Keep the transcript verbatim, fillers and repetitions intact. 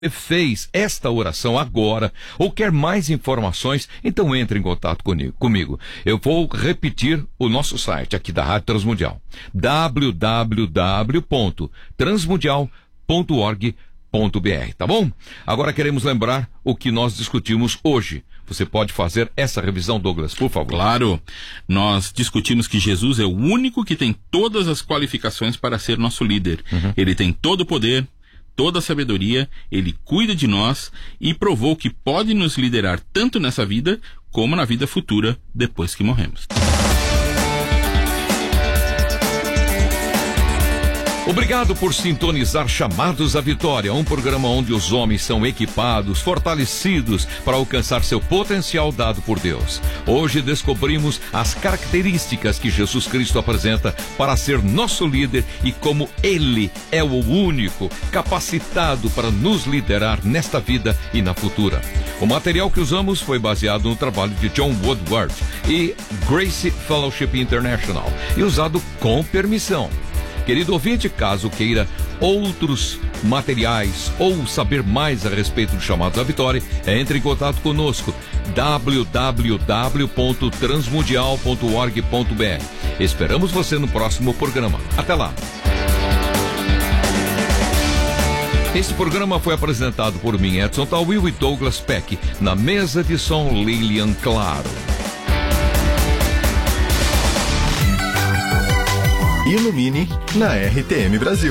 fez esta oração agora ou quer mais informações, então entre em contato comigo. comigo. Eu vou repetir o nosso site aqui da Rádio Transmundial. w w w ponto transmundial ponto org ponto b r, tá bom? Agora queremos lembrar o que nós discutimos hoje. Você pode fazer essa revisão, Douglas, por favor. Claro. Nós discutimos que Jesus é o único que tem todas as qualificações para ser nosso líder. Uhum. Ele tem todo o poder, toda a sabedoria, ele cuida de nós e provou que pode nos liderar tanto nessa vida como na vida futura depois que morremos. Obrigado por sintonizar Chamados à Vitória, um programa onde os homens são equipados, fortalecidos para alcançar seu potencial dado por Deus. Hoje descobrimos as características que Jesus Cristo apresenta para ser nosso líder e como Ele é o único capacitado para nos liderar nesta vida e na futura. O material que usamos foi baseado no trabalho de John Woodward e Grace Fellowship International e usado com permissão. Querido ouvinte, caso queira outros materiais ou saber mais a respeito do Chamados à Vitória, entre em contato conosco. w w w ponto transmundial ponto org ponto b r. Esperamos você no próximo programa. Até lá! Este programa foi apresentado por mim, Edson Tawil e Douglas Peck, na mesa de som Lilian Claro. Ilumine na R T M Brasil.